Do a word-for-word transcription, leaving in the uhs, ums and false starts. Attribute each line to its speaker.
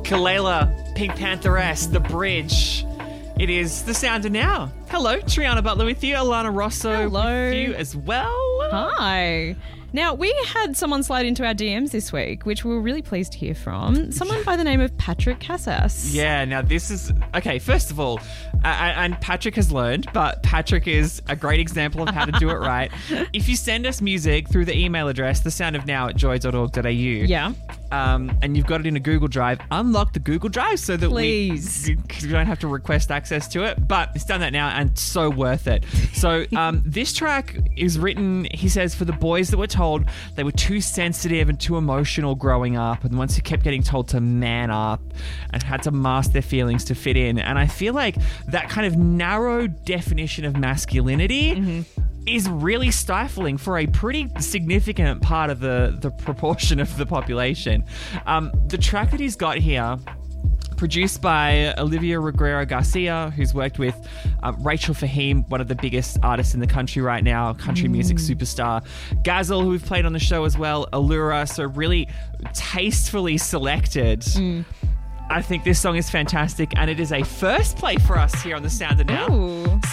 Speaker 1: Kalela, Pink Pantheress, The Bridge. It is The Sound of Now. Hello, Triana Butler with you, Alana Rosso
Speaker 2: Hello.
Speaker 1: with you as well.
Speaker 2: Hi. Now, we had someone slide into our D Ms this week, which we were really pleased to hear from. Someone by the name of Patrick Casas.
Speaker 1: Yeah, now this is... Okay, first of all, uh, and Patrick has learned, but Patrick is a great example of how to do it right. If you send us music through the email address, thesoundofnow at joy dot org dot a u,
Speaker 2: Yeah.
Speaker 1: um, and you've got it in a Google Drive, unlock the Google Drive so that
Speaker 2: Please.
Speaker 1: we, we don't have to request access to it. But it's done that now and so worth it. So um, this track is written, he says, for the boys that were told they were too sensitive and too emotional growing up, and once who kept getting told to man up and had to mask their feelings to fit in. And I feel like that kind of narrow definition of masculinity mm-hmm. is really stifling for a pretty significant part of the, the proportion of the population. Um, the track that he's got here, produced by Olivia Reguera Garcia, who's worked with uh, Rachel Fahim, one of the biggest artists in the country right now, country mm. music superstar. Gazelle, who we've played on the show as well, Allura, so really tastefully selected. Mm. I think this song is fantastic, and it is a first play for us here on The Sound of Now.
Speaker 2: Ooh.